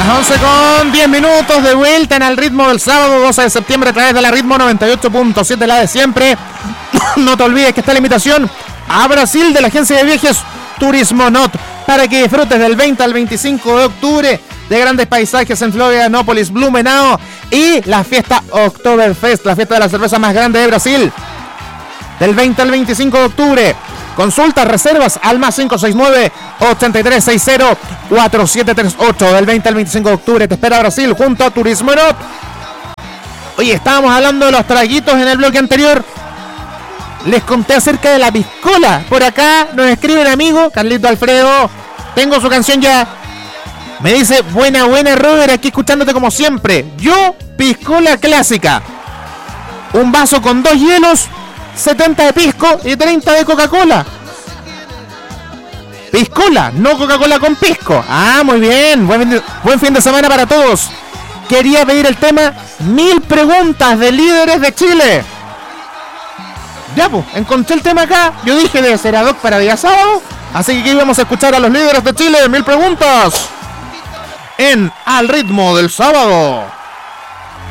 Las 11:10 de vuelta en Al Ritmo del sábado 12 de septiembre a través de la Ritmo 98.7, la de siempre. No te olvides que está la invitación a Brasil de la agencia de viajes Turismo Not para que disfrutes del 20 al 25 de octubre de grandes paisajes en Florianópolis, Blumenau y la fiesta Oktoberfest, la fiesta de la cerveza más grande de Brasil, del 20 al 25 de octubre. Consultas, reservas al más 569-8360-4738. Del 20 al 25 de octubre te espera Brasil junto a Turismo Not. Oye, estábamos hablando de los traguitos en el bloque anterior. Les conté acerca de la piscola. Por acá nos escribe un amigo, Carlito Alfredo. Tengo su canción ya. Me dice, buena Robert, aquí escuchándote como siempre. Yo, piscola clásica. Un vaso con 2 hielos, 70 de pisco y 30 de Coca-Cola. Piscola, no Coca-Cola con pisco. Ah, muy bien. Buen fin de semana para todos. Quería pedir el tema 1000 preguntas de líderes de Chile. Ya, pues, encontré el tema acá. Yo dije de ser ad hoc para día sábado. Así que íbamos a escuchar a los líderes de Chile. 1000 preguntas en Al Ritmo del Sábado.